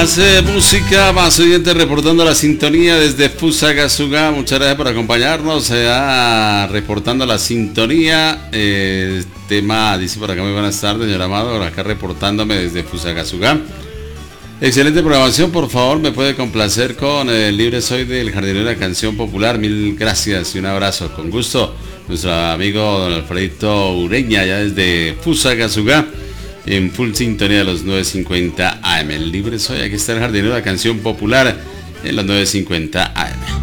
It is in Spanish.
Más música, más oyentes reportando la sintonía desde Fusagasugá. Muchas gracias por acompañarnos. Reportando la sintonía. Tema, dice por acá, muy buenas tardes, señor Amado. Por acá reportándome desde Fusagasugá. Excelente programación, por favor, me puede complacer con el Libre Soy del Jardinero de la Canción Popular. Mil gracias y un abrazo. Con gusto, nuestro amigo don Alfredito Ureña, ya desde Fusagasugá, en full sintonía de los 9:50 AM. El Libre Soy, aquí está el Jardinero de la Canción Popular en los 9:50 AM.